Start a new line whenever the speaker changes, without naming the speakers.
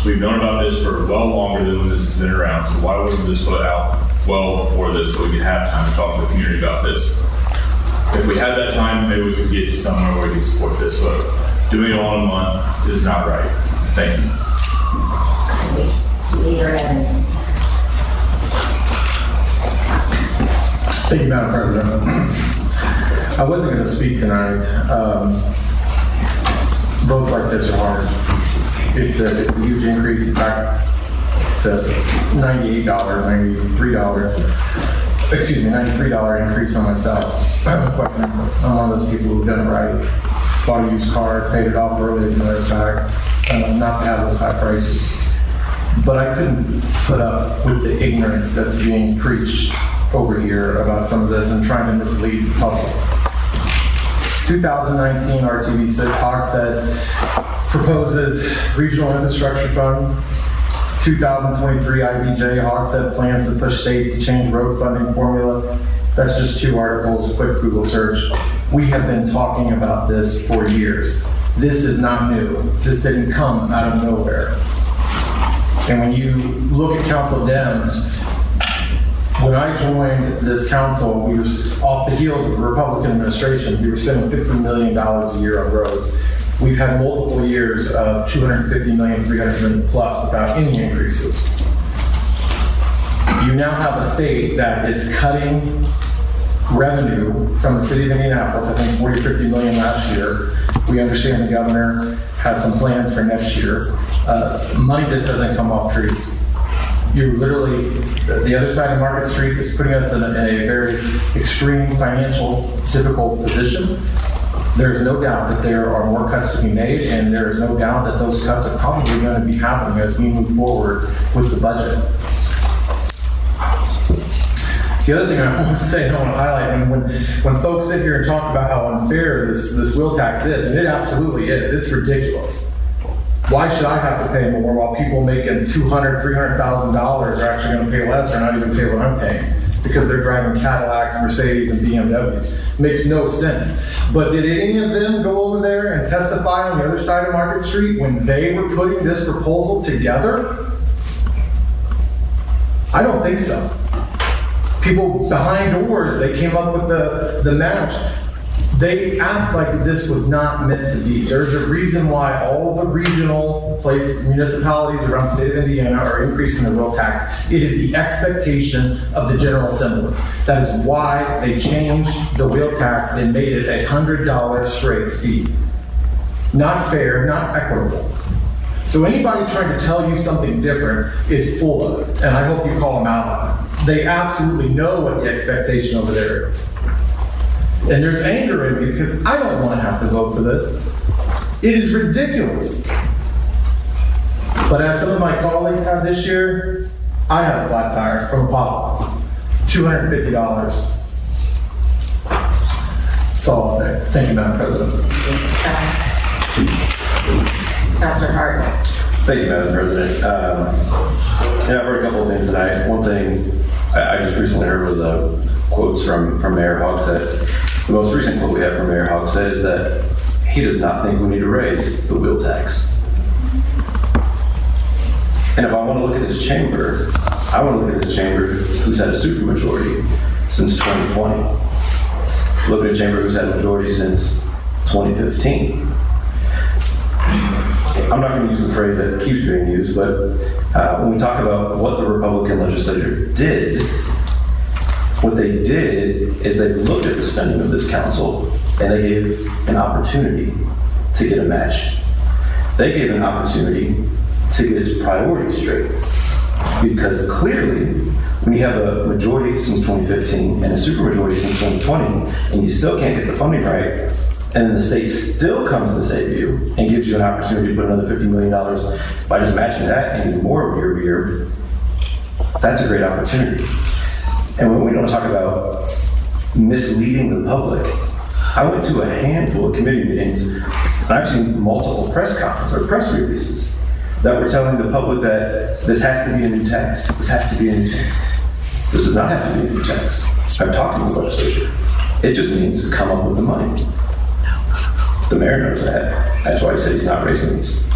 We've known about this for well longer than when this has been around, so why wasn't this put out well before this so we could have time to talk to the community about this? If we had that time, maybe we could get to somewhere where we could support this, but doing it all in a month is not right. Thank you.
Leader Evans.
Thank you, Madam President. I wasn't going to speak tonight. Votes like this are hard. It's a huge increase. In fact, it's a $93 increase on myself. I'm one of those people who've done it right. Bought a used car, paid it off early as a matter of fact, not to have those high prices. But I couldn't put up with the ignorance that's being preached over here about some of this and trying to mislead the public. 2019 RTV6 Hogshead proposes regional infrastructure fund. 2023 IBJ Hogshead plans to push state to change road funding formula. That's just 2 articles, a quick Google search. We have been talking about this for years. This is not new. This didn't come out of nowhere. And when you look at Council Dems, when I joined this council, we were off the heels of the Republican administration. We were spending $50 million a year on roads. We've had multiple years of $250 million, $300 million plus without any increases. You now have a state that is cutting revenue from the city of Indianapolis, I think 40, 50 million last year. We understand the governor has some plans for next year. Money just doesn't come off trees. You literally, the other side of Market Street is putting us in a very extreme financial difficult position. There is no doubt that there are more cuts to be made, and there is no doubt that those cuts are probably going to be happening as we move forward with the budget. The other thing I want to say, I want to highlight, when folks sit here and talk about how unfair this wheel tax is, and it absolutely is, it's ridiculous. Why should I have to pay more while people making $200,000, $300,000 are actually going to pay less or not even pay what I'm paying because they're driving Cadillacs, Mercedes, and BMWs? Makes no sense. But did any of them go over there and testify on the other side of Market Street when they were putting this proposal together? I don't think so. People behind doors, they came up with the match. They act like this was not meant to be. There's a reason why all the regional municipalities around the state of Indiana are increasing the wheel tax. It is the expectation of the General Assembly. That is why they changed the wheel tax and made it a $100 straight fee. Not fair, not equitable. So anybody trying to tell you something different is full of it, and I hope you call them out on it. They absolutely know what the expectation over there is. And there's anger in me because I don't want to have to vote for this. It is ridiculous. But as some of my colleagues have this year, I have a flat tire from a pothole. $250. That's all I'll say. Thank you, Madam President.
Councilor Hart.
Thank you, Madam President. I've heard a couple of things tonight. One thing I just recently heard was quotes from Mayor Hogshead. The most recent quote we have from Mayor Hogshead is that he does not think we need to raise the wheel tax. And if I want to look at this chamber, I want to look at this chamber who's had a supermajority since 2020. Look at a chamber who's had a majority since 2015. I'm not going to use the phrase that keeps being used, but when we talk about what the Republican legislature did, what they did is they looked at the spending of this council and they gave an opportunity to get a match. They gave an opportunity to get its priorities straight. Because clearly, when you have a majority since 2015 and a supermajority since 2020, and you still can't get the funding right, and then the state still comes to save you and gives you an opportunity to put another $50 million by just matching that and getting more year over year, that's a great opportunity. And when we don't talk about misleading the public, I went to a handful of committee meetings, and I've seen multiple press conferences or press releases that were telling the public that this has to be a new tax. This has to be a new tax. This does not have to be a new tax. I've talked to the legislature. It just means come up with the money. The mayor knows that. That's why he said he's not raising these.